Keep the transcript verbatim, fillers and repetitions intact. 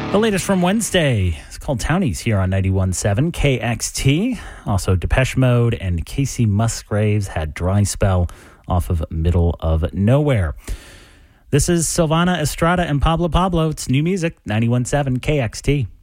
The latest from Wednesday. It's called Townies here on ninety-one point seven K X T. Also, Depeche Mode and Casey Musgraves had Dry Spell off of Middle of Nowhere. This is Silvana Estrada and Pablo Pablo. It's new music, ninety-one point seven K X T.